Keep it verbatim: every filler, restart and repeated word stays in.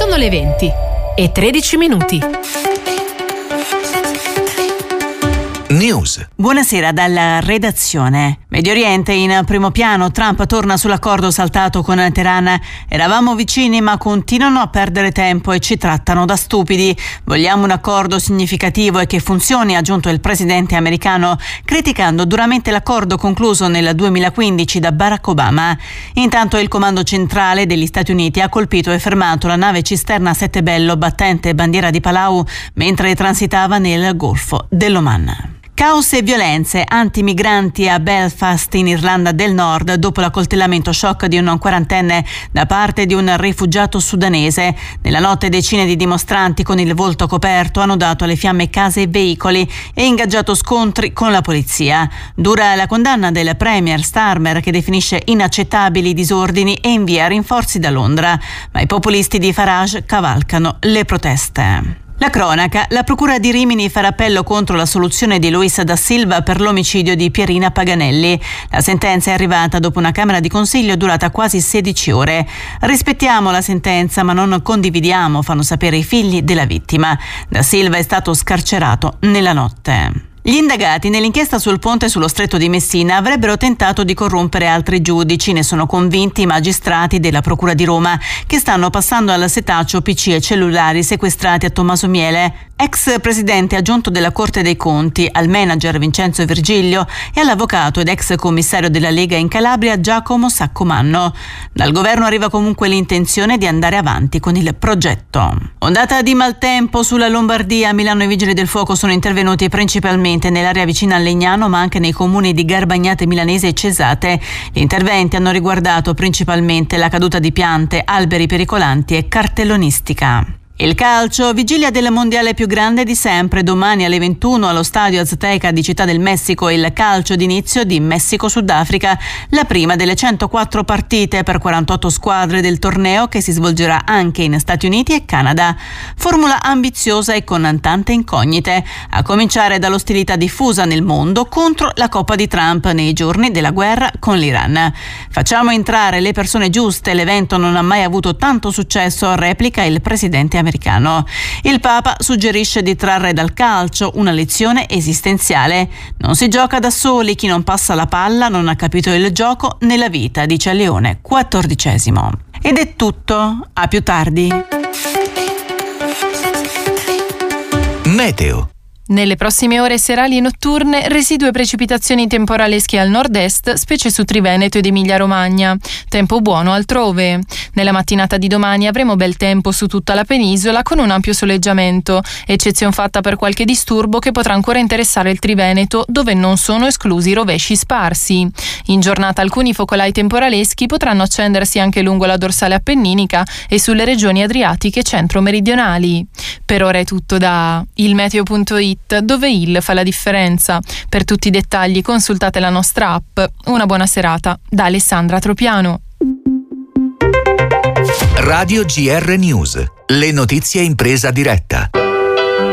Sono le venti e tredici minuti. News. Buonasera dalla redazione. Medio Oriente in primo piano. Trump torna sull'accordo saltato con Teheran. Eravamo vicini ma continuano a perdere tempo e ci trattano da stupidi. Vogliamo un accordo significativo e che funzioni, ha aggiunto il presidente americano, criticando duramente l'accordo concluso nel duemilaquindici da Barack Obama. Intanto il comando centrale degli Stati Uniti ha colpito e fermato la nave cisterna Sette Bello battente bandiera di Palau mentre transitava nel Golfo dell'Oman. Caos e violenze antimigranti a Belfast in Irlanda del Nord dopo l'accoltellamento shock di un quarantenne da parte di un rifugiato sudanese. Nella notte decine di dimostranti con il volto coperto hanno dato alle fiamme case e veicoli e ingaggiato scontri con la polizia. Dura la condanna del premier Starmer, che definisce inaccettabili i disordini e invia rinforzi da Londra, ma i populisti di Farage cavalcano le proteste. La cronaca. La procura di Rimini farà appello contro la soluzione di Luis da Silva per l'omicidio di Pierina Paganelli. La sentenza è arrivata dopo una camera di consiglio durata quasi sedici ore. Rispettiamo la sentenza ma non condividiamo, fanno sapere i figli della vittima. Da Silva è stato scarcerato nella notte. Gli indagati nell'inchiesta sul ponte sullo Stretto di Messina avrebbero tentato di corrompere altri giudici, ne sono convinti i magistrati della Procura di Roma, che stanno passando al setaccio P C e cellulari sequestrati a Tommaso Miele, ex presidente aggiunto della Corte dei Conti, al manager Vincenzo Virgilio e all'avvocato ed ex commissario della Lega in Calabria Giacomo Saccomanno. Dal governo arriva comunque l'intenzione di andare avanti con il progetto. Ondata di maltempo sulla Lombardia. A Milano i vigili del fuoco sono intervenuti principalmente nell'area vicina a Legnano, ma anche nei comuni di Garbagnate Milanese e Cesate. Gli interventi hanno riguardato principalmente la caduta di piante, alberi pericolanti e cartellonistica. Il calcio, vigilia del mondiale più grande di sempre. Domani alle ventuno allo stadio Azteca di Città del Messico il calcio d'inizio di Messico-Sudafrica, la prima delle centoquattro partite per quarantotto squadre del torneo che si svolgerà anche in Stati Uniti e Canada. Formula ambiziosa e con tante incognite, a cominciare dall'ostilità diffusa nel mondo contro la Coppa di Trump nei giorni della guerra con l'Iran. Facciamo entrare le persone giuste, l'evento non ha mai avuto tanto successo, replica il presidente americano. Americano. Il Papa suggerisce di trarre dal calcio una lezione esistenziale. Non si gioca da soli, chi non passa la palla non ha capito il gioco nella vita, dice Leone quattordicesimo. Ed è tutto, a più tardi. Meteo. Nelle prossime ore serali e notturne, residue precipitazioni temporalesche al nord-est, specie su Triveneto ed Emilia-Romagna. Tempo buono altrove. Nella mattinata di domani avremo bel tempo su tutta la penisola con un ampio soleggiamento, eccezion fatta per qualche disturbo che potrà ancora interessare il Triveneto, dove non sono esclusi rovesci sparsi. In giornata alcuni focolai temporaleschi potranno accendersi anche lungo la dorsale appenninica e sulle regioni adriatiche centro-meridionali. Per ora è tutto da il meteo punto it, dove il fa la differenza. Per tutti i dettagli consultate la nostra app. Una buona serata da Alessandra Tropiano. Radio G R News. Le notizie in presa diretta.